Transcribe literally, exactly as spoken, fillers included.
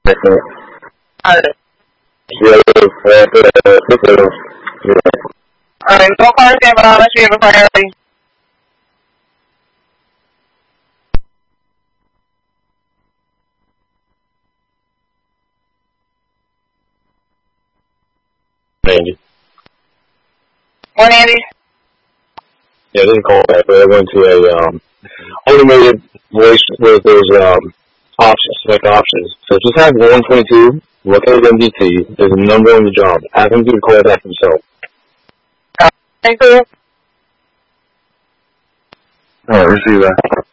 Alright. Yeah, yeah. Alright, no call stand, but I'll let you have a priority. Andy. One Andy? Yeah, I didn't call back, but I went to a um, automated voice where there's um, options, select options. So just have one twenty-two, look at M D T, there's a number on the job. Have him do the call back himself. Thank you. Alright, receive that.